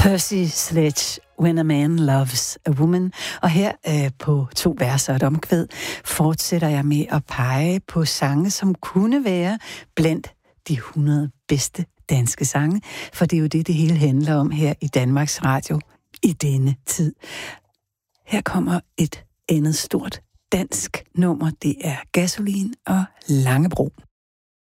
Percy Sledge, When a Man Loves a Woman. Og her på 2 verser og et omkvæd fortsætter jeg med at pege på sange, som kunne være blandt de 100 bedste danske sange, for det er jo det hele handler om her i Danmarks Radio i denne tid. Her kommer et andet stort dansk nummer, det er Gasolin og Langebro.